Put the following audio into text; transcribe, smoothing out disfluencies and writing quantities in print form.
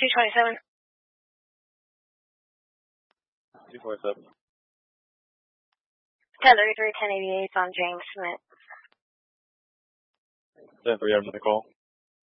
227. 227. 1033, 1088 on James Smith. 10-3 after the call.